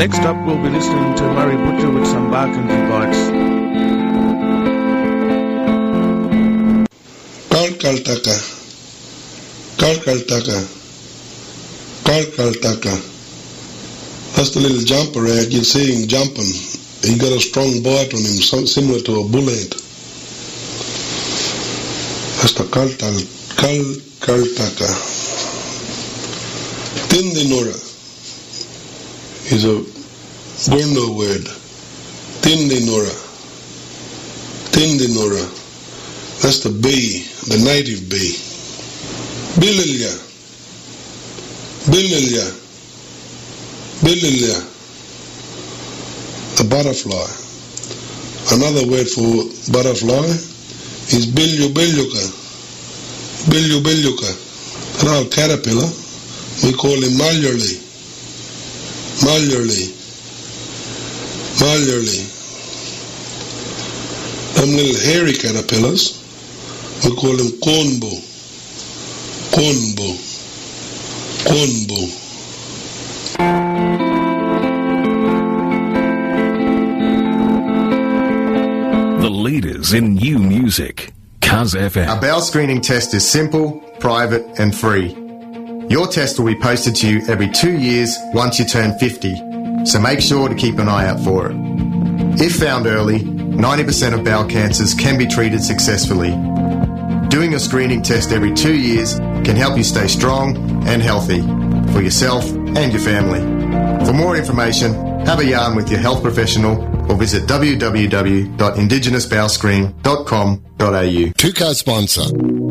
Next up, we'll be listening to Murray Butcher with some Bark and Bites. Kalkaltaka. That's the little jumper rag you're seeing jumping. He got a strong bite on him, similar to a bull head. That's the kalkaltaka. Tindinura is a Gurno word. Tindinura. That's the bee, the native bee. Bililya. The butterfly. Another word for butterfly is bilyuka. An old caterpillar, we call him malurly. Them little hairy caterpillars, we call them cornbow. The leaders in new music, Cuz FM. Our bowel screening test is simple, private and free. Your test will be posted to you every 2 years once you turn 50, so make sure to keep an eye out for it. If found early, 90% of bowel cancers can be treated successfully. Doing a screening test every 2 years can help you stay strong and healthy for yourself and your family. For more information, have a yarn with your health professional or visit www.indigenousbowelscreen.com.au. Tuco sponsor.